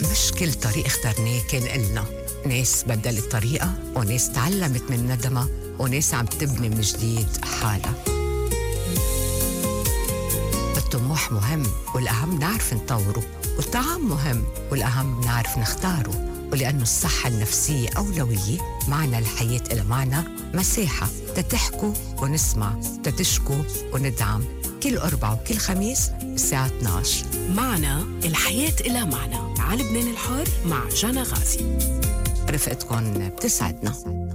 مش كل طريق اخترناه كان إلنا. ناس بدلت طريقة، وناس تعلمت من ندمها، وناس عم تبني من جديد حالها. الطموح مهم، والأهم نعرف نطوره. والطعام مهم، والأهم نعرف نختاره. ولأنه الصحة النفسية أولوية، معنى الحياة إلى معنى مساحة تتحكوا ونسمع، تتشكوا وندعم. كل أربعة وكل خميس الساعة 12. معنا الحياة إلى معنى على لبنان الحر مع جانا غازي. رفقتكم بتسعدنا.